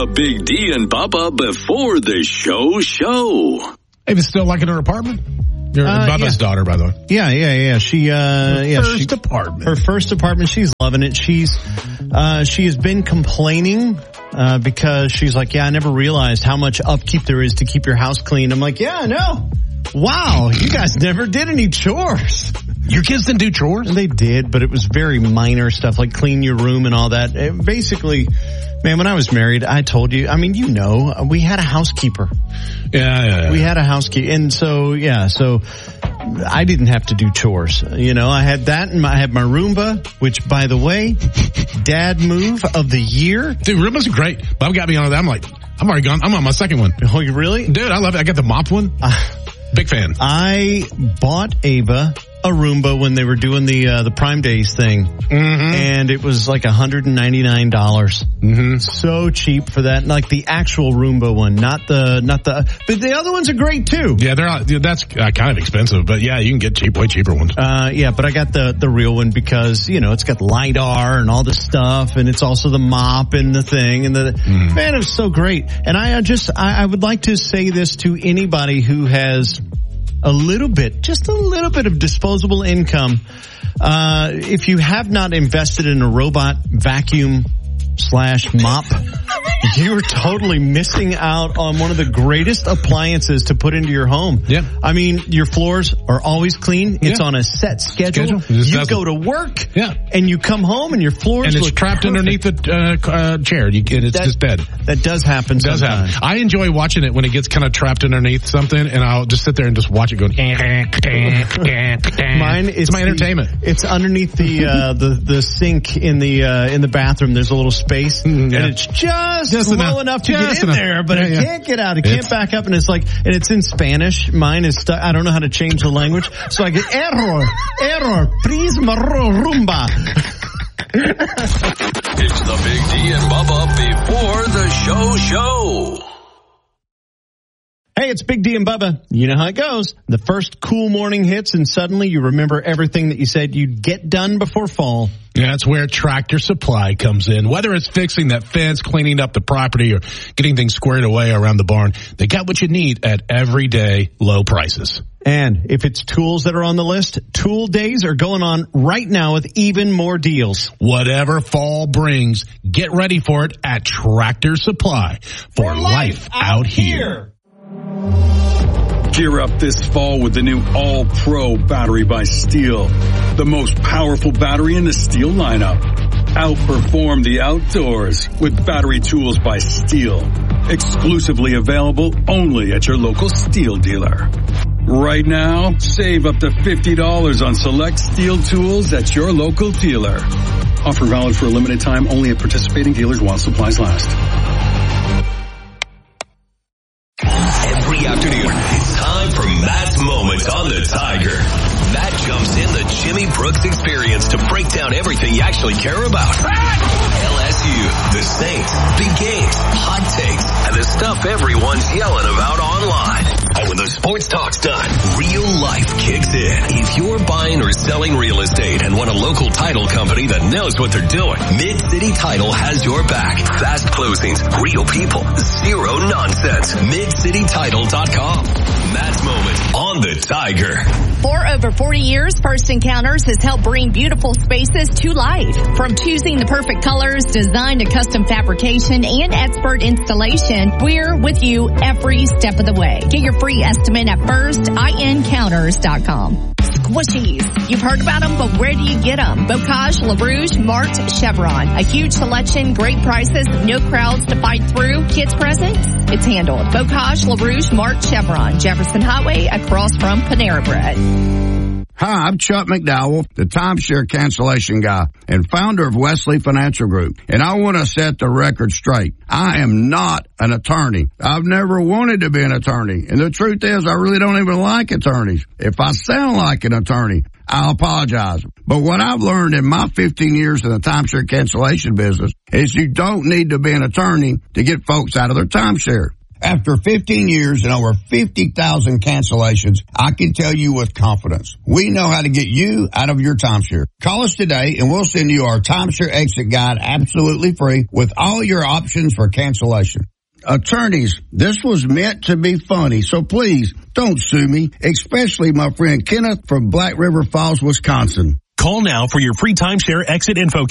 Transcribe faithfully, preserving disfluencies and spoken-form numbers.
Big D and Bubba before the show show. Ava's still liking her apartment? You're uh, Bubba's yeah. daughter, by the way. Yeah, yeah, yeah. She, uh, her yeah, first she, apartment. Her first apartment. She's loving it. She's, uh, she has been complaining, uh, because she's like, yeah, I never realized how much upkeep there is to keep your house clean. I'm like, yeah, I know. Wow, you guys never did any chores. Your kids didn't do chores? And they did, but it was very minor stuff like clean your room and all that. It basically, man, when I was married, I told you, I mean, you know, we had a housekeeper. Yeah, yeah, yeah. We had a housekeeper. And so, yeah, so I didn't have to do chores. You know, I had that and my, I had my Roomba, which, by the way, dad move of the year. Dude, Roomba's great. Bob got me on that. I'm like, I'm already gone. I'm on my second one. Oh, you really? Dude, I love it. I got the mop one. Uh, Big fan. I bought Ava a Roomba when they were doing the uh, the Prime Days thing, mm-hmm. and it was like one hundred ninety-nine dollars. Mm-hmm. So cheap for that, like the actual Roomba one, not the not the. But the other ones are great too. Yeah, they're that's uh, kind of expensive, but yeah, you can get cheap, way cheaper ones. Uh, yeah, but I got the the real one because you know it's got LiDAR and all this stuff, and it's also the mop and the thing, and the mm. man, it was so great. And I just I, I would like to say this to anybody who has a little bit, just a little bit of disposable income. Uh, if you have not invested in a robot vacuum slash mop, you're totally missing out on one of the greatest appliances to put into your home. Yeah. I mean, your floors are always clean. It's yeah. on a set schedule. schedule. You doesn't. go to work. Yeah. And you come home and your floors and it's look trapped perfect. underneath the uh, uh, chair. You, and it's that, just dead. That does happen It does sometimes. happen. I enjoy watching it when it gets kind of trapped underneath something, and I'll just sit there and just watch it going. Mine is it's my entertainment. The, it's underneath the uh, the the sink in the uh, in the bathroom. There's a little space, mm, yeah. and it's just, just low enough, enough to just get in enough. there, but yeah, it yeah. can't get out. It it's, can't back up, and it's like, and it's in Spanish. Mine is stuck. I don't know how to change the language, so I get error, error, please, Roomba. It's the Big D and Bubba before the show show. Hey, it's Big D and Bubba. You know how it goes. The first cool morning hits, and suddenly you remember everything that you said you'd get done before fall. Yeah, that's where Tractor Supply comes in. Whether it's fixing that fence, cleaning up the property, or getting things squared away around the barn, they got what you need at everyday low prices. And if it's tools that are on the list, Tool Days are going on right now with even more deals. Whatever fall brings, get ready for it at Tractor Supply for, for life, life out here. here. Gear up this fall with the new All-Pro battery by Steel. The most powerful battery in the Steel lineup. Outperform the outdoors with battery tools by Steel. Exclusively available only at your local Steel dealer. Right now, save up to fifty dollars on select Steel tools at your local dealer. Offer valid for a limited time only at participating dealers while supplies last. Every afternoon, it's time for Matt's Moments on the Tiger. Matt jumps in the Jimmy Brooks experience to break down everything you actually care about. L S U, the Saints, big games, hot takes, and the stuff everyone's yelling about online. And when the sports talk's done, real life kicks in. If you're buying or selling real estate and want a local title company that knows what they're doing, Mid-City Title has your back. Fast closings, real people, zero nonsense. mid city title dot com. Matt's Moments on the Tiger. For over forty years, First Encounters has helped bring beautiful spaces to life. From choosing the perfect colors, design to custom fabrication, and expert installation, we're with you every step of the way. Get your free estimate at first encounters dot com. Squishies. You've heard about them, but where do you get them? Bocage, LaRouche, Mart, Chevron. A huge selection, great prices, no crowds to fight through. Kids presents? It's handled. Bocage, LaRouche, Mart, Chevron. Jefferson Highway across from Panera Bread. Hi, I'm Chuck McDowell, the timeshare cancellation guy and founder of Wesley Financial Group. And I want to set the record straight. I am not an attorney. I've never wanted to be an attorney. And the truth is, I really don't even like attorneys. If I sound like an attorney, I'll apologize. But what I've learned in my fifteen years in the timeshare cancellation business is you don't need to be an attorney to get folks out of their timeshare. After fifteen years and over fifty thousand cancellations, I can tell you with confidence, we know how to get you out of your timeshare. Call us today and we'll send you our timeshare exit guide absolutely free with all your options for cancellation. Attorneys, this was meant to be funny, so please don't sue me, especially my friend Kenneth from Black River Falls, Wisconsin. Call now for your free timeshare exit info